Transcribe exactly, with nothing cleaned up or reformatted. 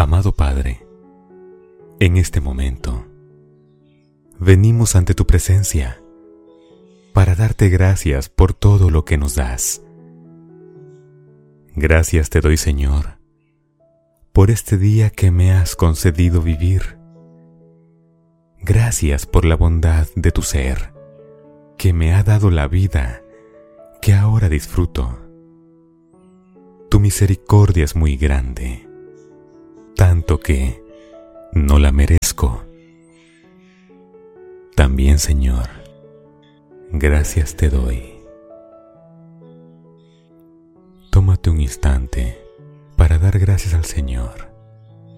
Amado Padre, en este momento, venimos ante tu presencia para darte gracias por todo lo que nos das. Gracias te doy, Señor, por este día que me has concedido vivir. Gracias por la bondad de tu ser, que me ha dado la vida que ahora disfruto. Tu misericordia es muy grande, tanto que no la merezco. También, Señor, gracias te doy. Tómate un instante para dar gracias al Señor.